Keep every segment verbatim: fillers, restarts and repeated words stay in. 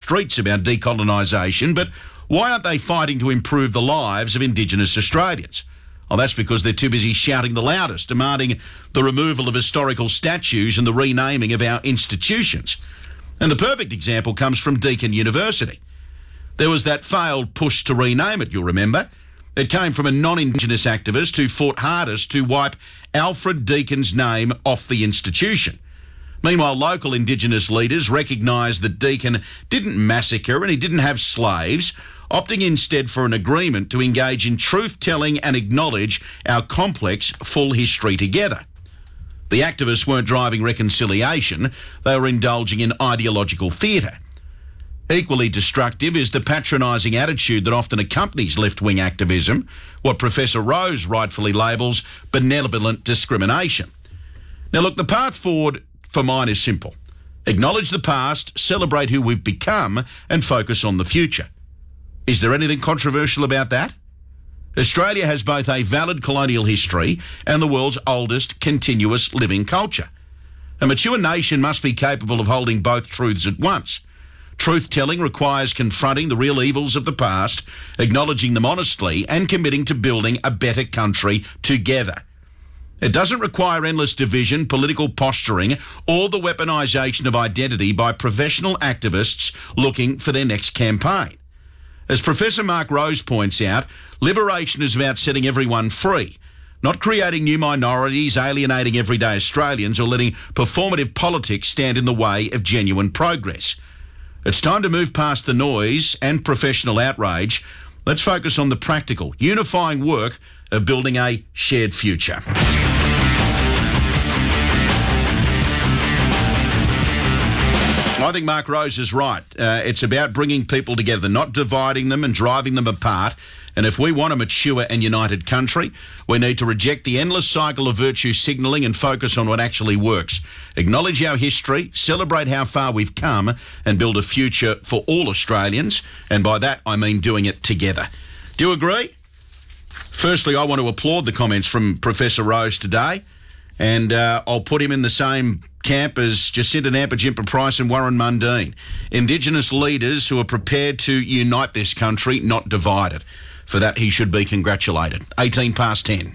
streets about decolonisation, but why aren't they fighting to improve the lives of Indigenous Australians? Well, that's because they're too busy shouting the loudest, demanding the removal of historical statues and the renaming of our institutions. And the perfect example comes from Deakin University. There was that failed push to rename it, you'll remember. It came from a non-Indigenous activist who fought hardest to wipe Alfred Deakin's name off the institution. Meanwhile, local Indigenous leaders recognised that Deakin didn't massacre and he didn't have slaves, opting instead for an agreement to engage in truth-telling and acknowledge our complex full history together. The activists weren't driving reconciliation, they were indulging in ideological theatre. Equally destructive is the patronising attitude that often accompanies left-wing activism, what Professor Rose rightfully labels benevolent discrimination. Now look, the path forward for mine is simple. Acknowledge the past, celebrate who we've become, and focus on the future. Is there anything controversial about that? Australia has both a valid colonial history and the world's oldest continuous living culture. A mature nation must be capable of holding both truths at once. Truth-telling requires confronting the real evils of the past, acknowledging them honestly, and committing to building a better country together. It doesn't require endless division, political posturing, or the weaponisation of identity by professional activists looking for their next campaign. As Professor Mark Rose points out, liberation is about setting everyone free, not creating new minorities, alienating everyday Australians, or letting performative politics stand in the way of genuine progress. It's time to move past the noise and professional outrage. Let's focus on the practical, unifying work of building a shared future. I think Mark Rose is right. Uh, it's about bringing people together, not dividing them and driving them apart. And if we want a mature and united country, we need to reject the endless cycle of virtue signalling and focus on what actually works. Acknowledge our history, celebrate how far we've come, and build a future for all Australians. And by that, I mean doing it together. Do you agree? Firstly, I want to applaud the comments from Professor Rose today. And uh, I'll put him in the same camp as Jacinta Nampijinpa Price and Warren Mundine. Indigenous leaders who are prepared to unite this country, not divide it. For that, he should be congratulated. eighteen past ten.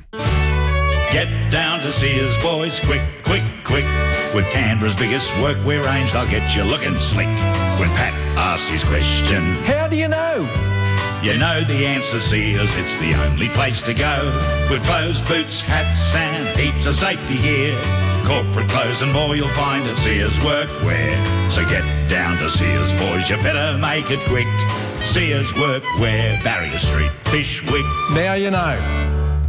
Get down to Sears, boys, quick, quick, quick. With Canberra's biggest workwear range, they'll get you looking slick. When Pat asks his question, how do you know? You know the answer, Sears, it's the only place to go. With clothes, boots, hats and heaps of safety gear. Corporate clothes and more you'll find at Sears Workwear. So get down to Sears, boys, you better make it quick. Sears Workwear, Barrier Street, Fishwick. Now you know.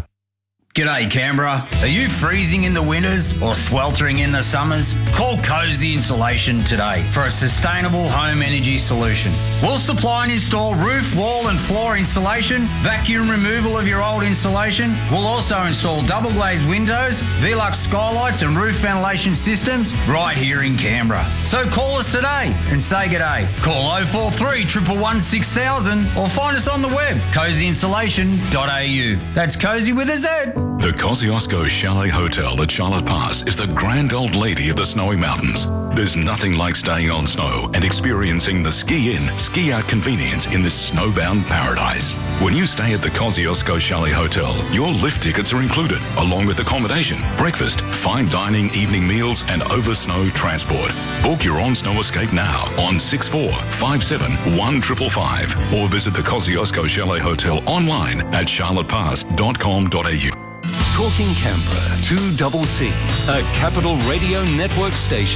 G'day Canberra. Are you freezing in the winters or sweltering in the summers? Call Cozy Insulation today for a sustainable home energy solution. We'll supply and install roof, wall and floor insulation, vacuum removal of your old insulation. We'll also install double glazed windows, Velux skylights and roof ventilation systems right here in Canberra. So call us today and say g'day. Call oh four three, one one one, six thousand or find us on the web, cozy insulation dot a u. That's Cozy with a Z. The Kosciuszko Chalet Hotel at Charlotte Pass is the grand old lady of the snowy mountains. There's nothing like staying on snow and experiencing the ski-in, ski-out convenience in this snowbound paradise. When you stay at the Kosciuszko Chalet Hotel, your lift tickets are included, along with accommodation, breakfast, fine dining, evening meals, and over-snow transport. Book your on-snow escape now on six four five seven one five five five or visit the Kosciuszko Chalet Hotel online at charlotte pass dot com dot a u. Talking Canberra, two C C, a Capital Radio Network station.